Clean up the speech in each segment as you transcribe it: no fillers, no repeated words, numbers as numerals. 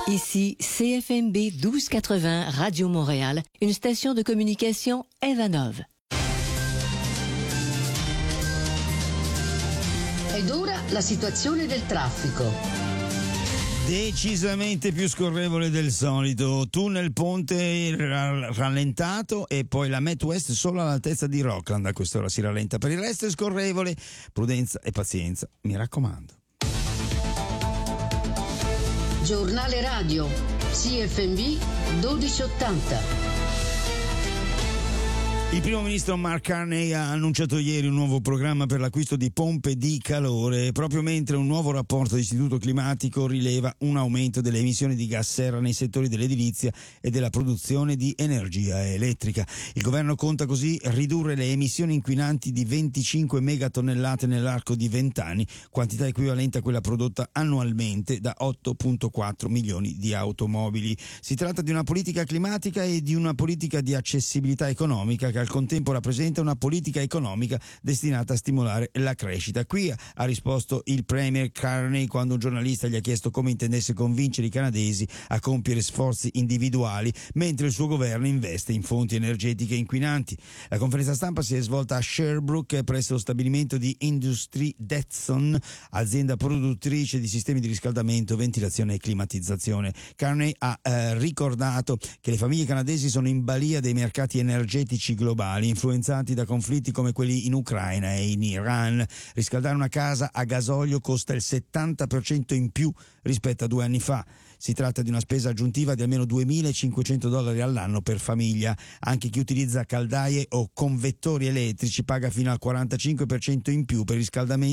Ici CFMB 1280 Radio Montréal, une station de communication Evanov. Ed ora la situazione del traffico. Decisamente più scorrevole del solito, tunnel ponte rallentato e poi la Met West solo all'altezza di Rockland, a quest'ora si rallenta, per il resto è scorrevole, prudenza e pazienza, mi raccomando. Giornale radio, CFMB 1280. Il primo ministro Mark Carney ha annunciato ieri un nuovo programma per l'acquisto di pompe di calore, proprio mentre un nuovo rapporto dell'Istituto Climatico rileva un aumento delle emissioni di gas serra nei settori dell'edilizia e della produzione di energia elettrica. Il governo conta così ridurre le emissioni inquinanti di 25 megatonnellate nell'arco di 20 anni, quantità equivalente a quella prodotta annualmente da 8,4 milioni di automobili. Si tratta di una politica climatica e di una politica di accessibilità economica che al contempo rappresenta una politica economica destinata a stimolare la crescita. Qui ha risposto il premier Carney quando un giornalista gli ha chiesto come intendesse convincere i canadesi a compiere sforzi individuali mentre il suo governo investe in fonti energetiche inquinanti. La conferenza stampa si è svolta a Sherbrooke presso lo stabilimento di Industrie Detson, azienda produttrice di sistemi di riscaldamento, ventilazione e climatizzazione. Carney ha ricordato che le famiglie canadesi sono in balia dei mercati energetici globali influenzati da conflitti come quelli in Ucraina e in Iran. Riscaldare una casa a gasolio costa il 70% in più rispetto a 2 anni fa. Si tratta di una spesa aggiuntiva di almeno $2.500 all'anno per famiglia. Anche chi utilizza caldaie o convettori elettrici paga fino al 45% in più per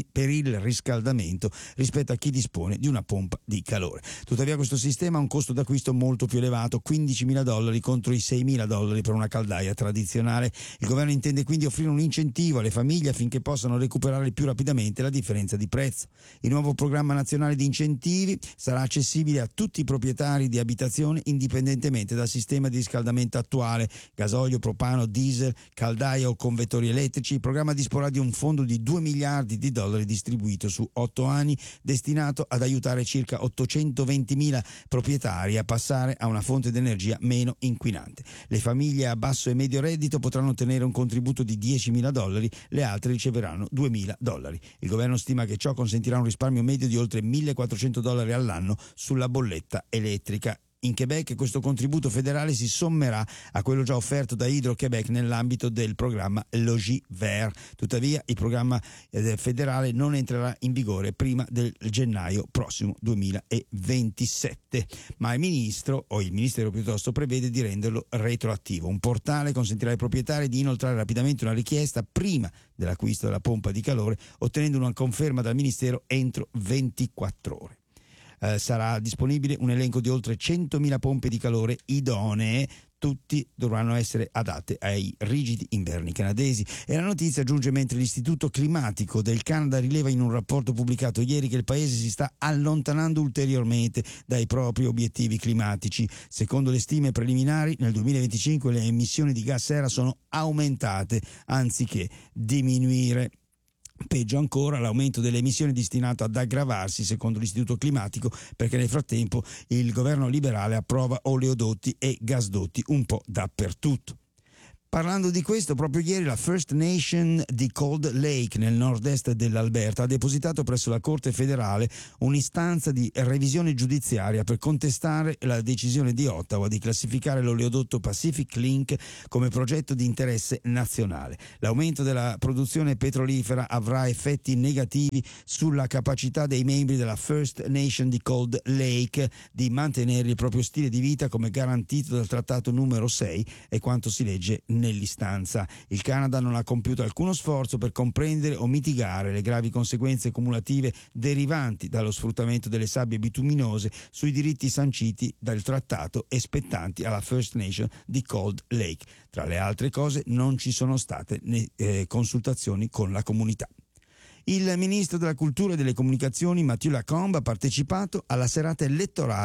il riscaldamento rispetto a chi dispone di una pompa di calore. Tuttavia questo sistema ha un costo d'acquisto molto più elevato, $15.000 contro i $6.000 per una caldaia tradizionale. Il governo intende quindi offrire un incentivo alle famiglie affinché possano recuperare più rapidamente la differenza di prezzo. Il nuovo programma nazionale di incentivi sarà accessibile a tutti i proprietari di abitazioni indipendentemente dal sistema di riscaldamento attuale, gasolio, propano, diesel, caldaia o convettori elettrici. Il programma disporrà di un fondo di $2 miliardi distribuito su 8 anni, destinato ad aiutare circa 820.000 proprietari a passare a una fonte di energia meno inquinante. Le famiglie a basso e medio reddito potranno ottenere un contributo di $10.000, le altre riceveranno $2.000. Il governo stima che ciò consentirà un risparmio medio di oltre $1.400 all'anno sulla bolletta elettrica. In Quebec questo contributo federale si sommerà a quello già offerto da Hydro-Québec nell'ambito del programma Logis Vert. Tuttavia il programma federale non entrerà in vigore prima del gennaio prossimo 2027, ma il ministero piuttosto prevede di renderlo retroattivo. Un portale consentirà ai proprietari di inoltrare rapidamente una richiesta prima dell'acquisto della pompa di calore, ottenendo una conferma dal ministero entro 24 ore. Sarà disponibile un elenco di oltre 100.000 pompe di calore idonee. Tutti dovranno essere adatte ai rigidi inverni canadesi. E la notizia giunge mentre l'Istituto Climatico del Canada rileva in un rapporto pubblicato ieri che il paese si sta allontanando ulteriormente dai propri obiettivi climatici. Secondo le stime preliminari, nel 2025 le emissioni di gas serra sono aumentate anziché diminuire. Peggio ancora, l'aumento delle emissioni è destinato ad aggravarsi, secondo l'Istituto Climatico, perché nel frattempo il governo liberale approva oleodotti e gasdotti un po' dappertutto. Parlando di questo, proprio ieri la First Nation di Cold Lake, nel nord-est dell'Alberta, ha depositato presso la Corte federale un'istanza di revisione giudiziaria per contestare la decisione di Ottawa di classificare l'oleodotto Pacific Link come progetto di interesse nazionale. L'aumento della produzione petrolifera avrà effetti negativi sulla capacità dei membri della First Nation di Cold Lake di mantenere il proprio stile di vita come garantito dal Trattato numero 6 e quanto si legge nell'istanza. Il Canada non ha compiuto alcuno sforzo per comprendere o mitigare le gravi conseguenze cumulative derivanti dallo sfruttamento delle sabbie bituminose sui diritti sanciti dal trattato e spettanti alla First Nation di Cold Lake. Tra le altre cose non ci sono state consultazioni con la comunità. Il ministro della Cultura e delle Comunicazioni Mathieu Lacombe ha partecipato alla serata elettorale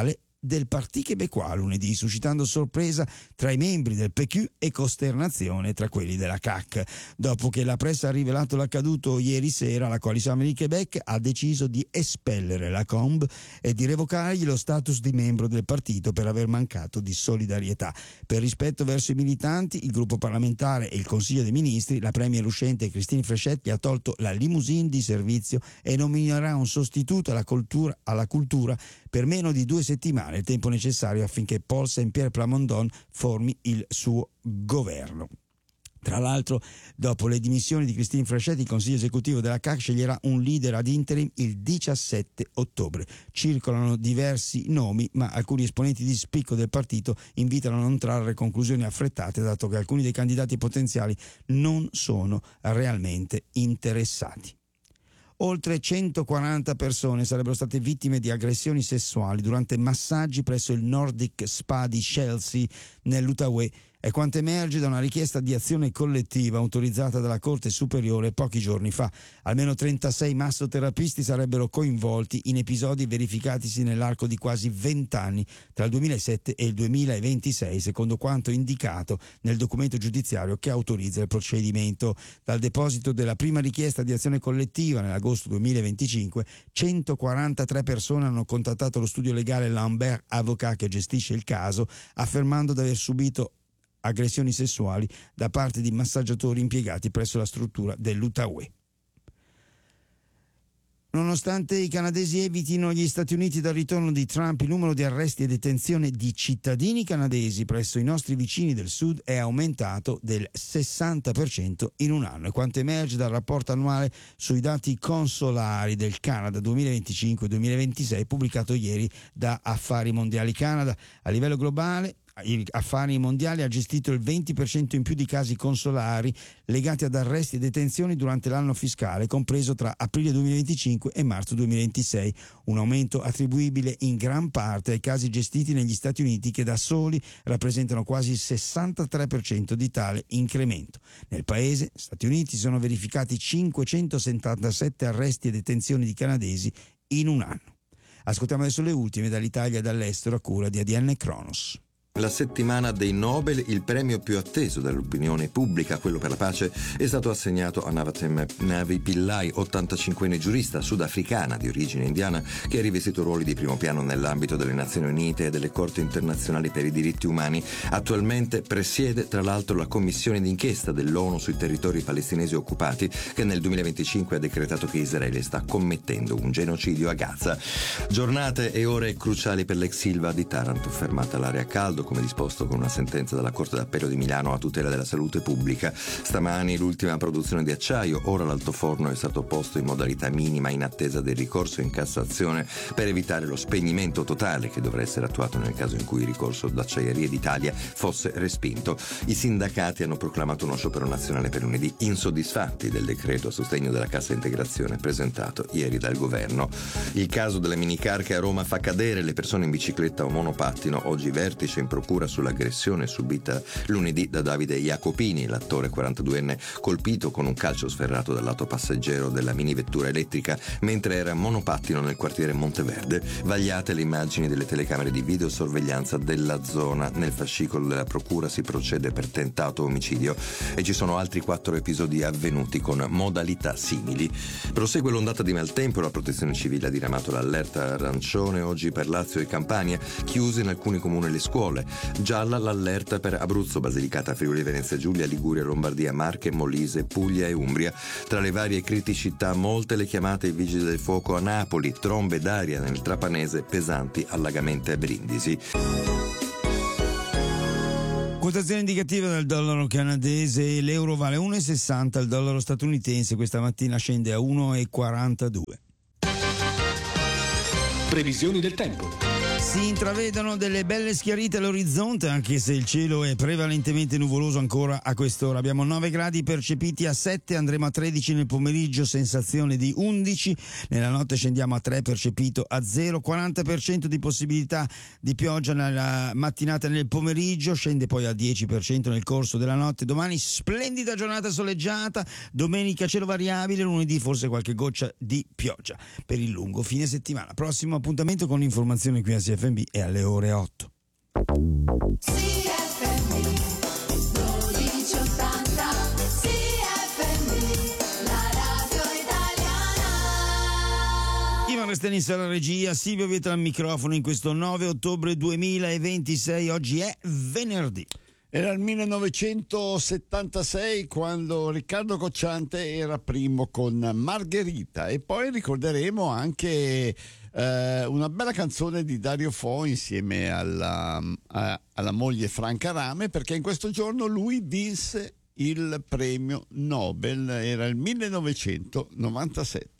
del Parti Québécois lunedì, suscitando sorpresa tra i membri del PQ e costernazione tra quelli della CAQ. Dopo che la pressa ha rivelato l'accaduto ieri sera, la coalizione di Québec ha deciso di espellere Lacombe e di revocargli lo status di membro del partito per aver mancato di solidarietà. Per rispetto verso i militanti, il gruppo parlamentare e il Consiglio dei Ministri, la premier uscente Christine Fréchette gli ha tolto la limousine di servizio e nominerà un sostituto alla cultura per meno di 2 settimane, il tempo necessario affinché Paul Saint-Pierre Plamondon formi il suo governo. Tra l'altro, dopo le dimissioni di Christine Fréchette, il Consiglio esecutivo della CAQ sceglierà un leader ad interim il 17 ottobre. Circolano diversi nomi, ma alcuni esponenti di spicco del partito invitano a non trarre conclusioni affrettate, dato che alcuni dei candidati potenziali non sono realmente interessati. Oltre 140 persone sarebbero state vittime di aggressioni sessuali durante massaggi presso il Nordic Spa di Chelsea nell'Outaouais. È quanto emerge da una richiesta di azione collettiva autorizzata dalla Corte Superiore pochi giorni fa. Almeno 36 massoterapisti sarebbero coinvolti in episodi verificatisi nell'arco di quasi 20 anni, tra il 2007 e il 2026, secondo quanto indicato nel documento giudiziario che autorizza il procedimento. Dal deposito della prima richiesta di azione collettiva nell'agosto 2025, 143 persone hanno contattato lo studio legale Lambert Avocat che gestisce il caso, affermando di aver subito aggressioni sessuali da parte di massaggiatori impiegati presso la struttura dell'Outaouais. Nonostante i canadesi evitino gli Stati Uniti dal ritorno di Trump, il numero di arresti e detenzione di cittadini canadesi presso i nostri vicini del sud è aumentato del 60% in un anno. E quanto emerge dal rapporto annuale sui dati consolari del Canada 2025-2026 pubblicato ieri da Affari Mondiali Canada, a livello globale il Affari Mondiali ha gestito il 20% in più di casi consolari legati ad arresti e detenzioni durante l'anno fiscale compreso tra aprile 2025 e marzo 2026, un aumento attribuibile in gran parte ai casi gestiti negli Stati Uniti che da soli rappresentano quasi il 63% di tale incremento. Nel paese, Stati Uniti, sono verificati 577 arresti e detenzioni di canadesi in un anno. Ascoltiamo adesso le ultime dall'Italia e dall'estero a cura di ADN Kronos. La settimana dei Nobel, il premio più atteso dall'opinione pubblica, quello per la pace, è stato assegnato a Navatem Navi Pillai, 85enne giurista sudafricana di origine indiana che ha rivestito ruoli di primo piano nell'ambito delle Nazioni Unite e delle Corti internazionali per i diritti umani. Attualmente presiede tra l'altro la commissione d'inchiesta dell'ONU sui territori palestinesi occupati che nel 2025 ha decretato che Israele sta commettendo un genocidio a Gaza. Giornate e ore cruciali per l'ex Ilva di Taranto, fermata l'area a caldo come disposto con una sentenza della Corte d'Appello di Milano a tutela della salute pubblica. Stamani l'ultima produzione di acciaio, ora l'altoforno è stato posto in modalità minima in attesa del ricorso in Cassazione per evitare lo spegnimento totale che dovrà essere attuato nel caso in cui il ricorso d'Acciaierie d'Italia fosse respinto. I sindacati hanno proclamato uno sciopero nazionale per lunedì, insoddisfatti del decreto a sostegno della cassa integrazione presentato ieri dal governo. Il caso delle minicar che a Roma fa cadere le persone in bicicletta o monopattino, oggi vertice in procura sull'aggressione subita lunedì da Davide Jacopini, l'attore 42enne colpito con un calcio sferrato dal lato passeggero della minivettura elettrica mentre era monopattino nel quartiere Monteverde. Vagliate le immagini delle telecamere di videosorveglianza della zona. Nel fascicolo della procura si procede per tentato omicidio e ci sono altri 4 episodi avvenuti con modalità simili. Prosegue l'ondata di maltempo, la protezione civile ha diramato l'allerta arancione oggi per Lazio e Campania, chiuse in alcuni comuni le scuole. Gialla l'allerta per Abruzzo, Basilicata, Friuli, Venezia Giulia, Liguria, Lombardia, Marche, Molise, Puglia e Umbria. Tra le varie criticità molte le chiamate ai vigili del fuoco a Napoli, trombe d'aria nel Trapanese, pesanti allagamenti a Brindisi. Quotazione indicativa del dollaro canadese: l'euro vale 1,60, il dollaro statunitense questa mattina scende a 1,42. Previsioni del tempo. Si intravedono delle belle schiarite all'orizzonte, anche se il cielo è prevalentemente nuvoloso ancora a quest'ora. Abbiamo 9 gradi percepiti a 7, andremo a 13 nel pomeriggio, sensazione di 11, nella notte scendiamo a 3 percepito a 0, 40% di possibilità di pioggia nella mattinata e nel pomeriggio, scende poi al 10% nel corso della notte. Domani splendida giornata soleggiata, domenica cielo variabile, lunedì forse qualche goccia di pioggia per il lungo fine settimana. Prossimo appuntamento con l'informazione qui a CFMB è alle ore 8. CFMB 1280, CFMB, la radio italiana. Ivan Restenis alla regia, Silvio Vietra al microfono in questo 9 ottobre 2026, oggi è venerdì. Era il 1976 quando Riccardo Cocciante era primo con Margherita, e poi ricorderemo anche una bella canzone di Dario Fo insieme alla moglie Franca Rame, perché in questo giorno lui vinse il premio Nobel, era il 1997.